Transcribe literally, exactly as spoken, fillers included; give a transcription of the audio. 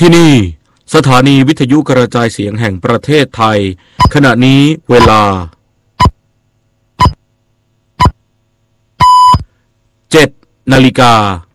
ที่นี่สถานีวิทยุกระจายเสียงแห่งประเทศไทยขณะนี้เวลาเจ็ดนาฬิกา